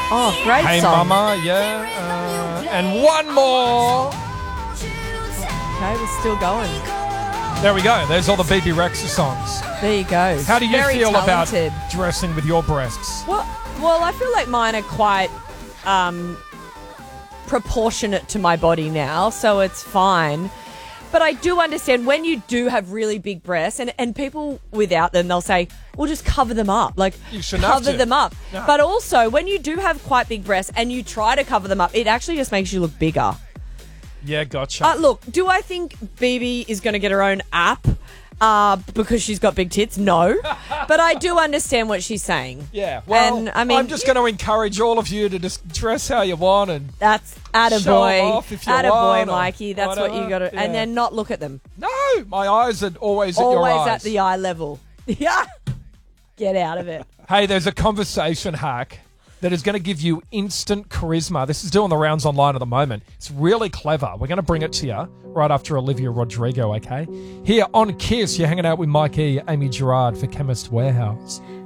Oh, great Hey song. Mama, yeah. And one more. Okay, we're still going. There we go. There's all the BB Rexa songs. There you go. How do you Very feel talented. about dressing with your breasts? Well, I feel like mine are quite proportionate to my body now, so it's fine. But I do understand when you do have really big breasts, and people without them, they'll say, well, just cover them up. Like, You shouldn't have cover to. them up. No. But also, when you do have quite big breasts and you try to cover them up, it actually just makes you look bigger. Yeah, gotcha. Look, do I think BB is going to get her own app because she's got big tits? No. But I do understand what she's saying. Yeah, well, And, I mean, I'm just going to encourage all of you to just dress how you want and That's show 'em attaboy. off if you Attaboy, want or Mikey. That's what you whatever. got to... Yeah. And then not look at them. no, my eyes are always at your eyes. Always at the eye level. Yeah. Get out of it. Hey, there's a conversation hack that is going to give you instant charisma. This is doing the rounds online at the moment. It's really clever. We're going to bring it to you right after Olivia Rodrigo, okay? Here on KISS, you're hanging out with Mike E, Amy Gerard for Chemist Warehouse.